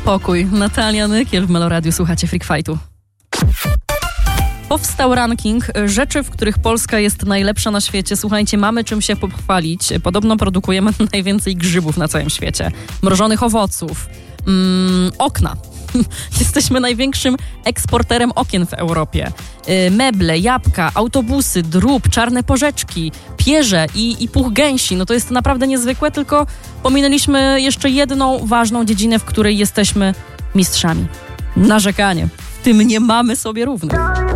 spokój. Natalia Nykiel w Meloradiu. Słuchacie Freak Fightu. Powstał ranking rzeczy, w których Polska jest najlepsza na świecie. Słuchajcie, mamy czym się pochwalić. Podobno produkujemy najwięcej grzybów na całym świecie. Mrożonych owoców. Okna. Jesteśmy największym eksporterem okien w Europie. Meble, jabłka, autobusy, drób, czarne porzeczki, pierze i puch gęsi. No to jest naprawdę niezwykłe, tylko pominęliśmy jeszcze jedną ważną dziedzinę, w której jesteśmy mistrzami. Narzekanie. W tym nie mamy sobie równych.